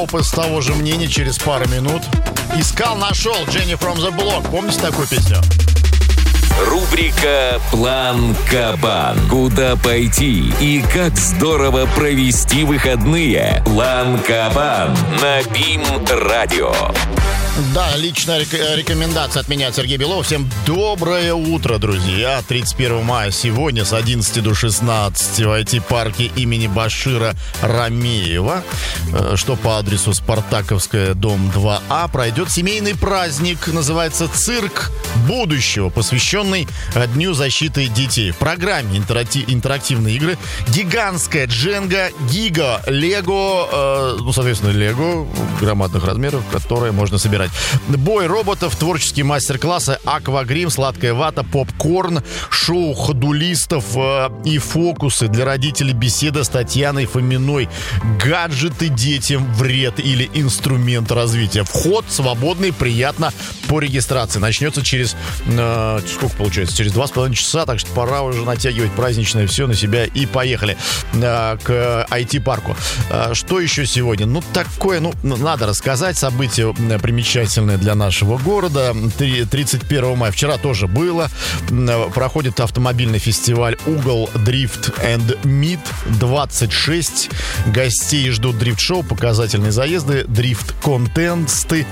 Опус того же мнения через пару минут. Искал, нашел. Jenny from the Block. Помните такую песню? Рубрика «План Кабан». Куда пойти и как здорово провести выходные. План Кабан на БИМ-радио. Да, личная рекомендация от меня, Сергей Белов. Всем доброе утро, друзья. 31 мая сегодня с 11 до 16 в IT-парке имени Башира Рамеева, что по адресу Спартаковская, дом 2А, пройдет семейный праздник, называется «Цирк будущего», посвященный Дню защиты детей. В программе интерактивные игры, гигантская дженга, гига лего, соответственно, лего громадных размеров, которые можно собирать. Бой роботов, творческие мастер-классы, аквагрим, сладкая вата, попкорн, шоу ходулистов и фокусы для родителей, беседа с Татьяной Фоминой, гаджеты детям вред или инструмент развития. Вход свободный, приятно по регистрации. Начнется через, сколько получается, через 2,5 часа, так что пора уже натягивать праздничное все на себя и поехали к IT-парку. Что еще сегодня? Такое, надо рассказать. Событие примечательное для нашего города. 31 мая, вчера тоже было. Проходит автомобильный фестиваль «Угол Дрифт энд Мид». 26 гостей ждут дрифт-шоу, показательные заезды, дрифт-контесты,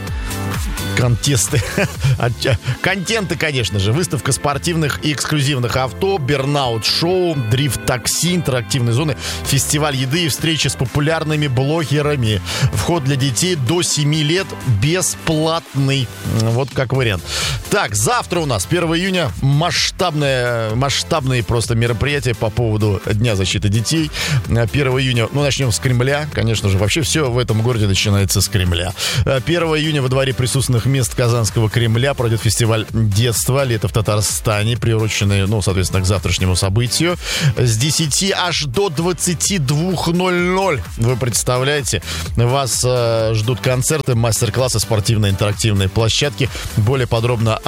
контенты, конечно же, выставка спортивных и эксклюзивных авто, бернаут-шоу, дрифт-такси, интерактивные зоны, фестиваль еды и встречи с популярными блогерами. Вход для детей до 7 лет бесплатный. Вот как вариант. Так, завтра у нас 1 июня масштабные просто мероприятия по поводу Дня защиты детей. 1 июня, начнем с Кремля. Конечно же, вообще все в этом городе начинается с Кремля. 1 июня во дворе присутственных мест Казанского Кремля пройдет фестиваль детства «Лето в Татарстане», приуроченный, соответственно, к завтрашнему событию. С 10 аж до 22:00. Вы представляете, вас ждут концерты, мастер-классы, спортивные интерактивные площадки. Более подробно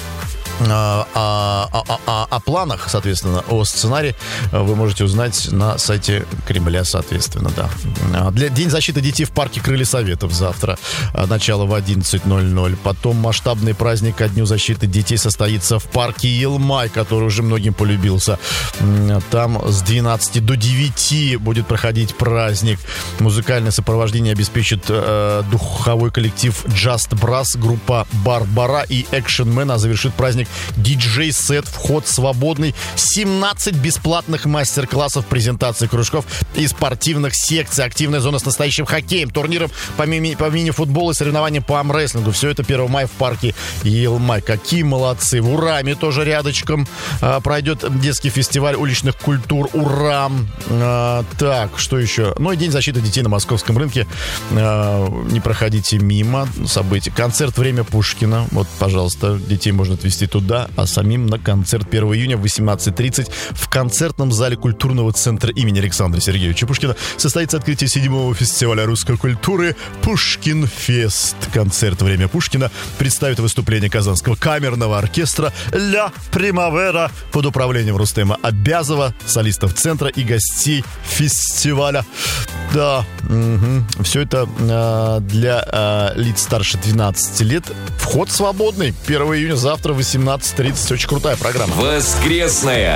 о планах, соответственно, о сценарии вы можете узнать на сайте Кремля, соответственно, да. День защиты детей в парке Крылья Советов завтра, начало в 11:00. Потом масштабный праздник ко Дню защиты детей состоится в парке Елмай, который уже многим полюбился. Там с 12 до 9 будет проходить праздник. Музыкальное сопровождение обеспечит духовой коллектив Just Brass, группа Барбара и Action Man, а завершит праздник диджей-сет, вход свободный, 17 бесплатных мастер-классов, презентации кружков и спортивных секций, активная зона с настоящим хоккеем, турниром по мини-футболу и соревнованиям по армрестлингу. Все это 1 мая в парке Елмай. Какие молодцы. В Ураме тоже рядочком пройдет детский фестиваль уличных культур Урам. Так, что еще? И День защиты детей на Московском рынке. Не проходите мимо событий. Концерт «Время Пушкина». Вот, пожалуйста, детей можно отвезти туда, а самим на концерт 1 июня в 18:30 в концертном зале культурного центра имени Александра Сергеевича Пушкина состоится открытие 7-го фестиваля русской культуры «Пушкин-фест». Концерт «Время Пушкина» представит выступление Казанского камерного оркестра «Ля Примавера» под управлением Рустема Абязова, солистов центра и гостей фестиваля. Да, все это для лиц старше 12 лет. Вход свободный. 1 июня завтра в 18:30. Очень крутая программа. Воскресная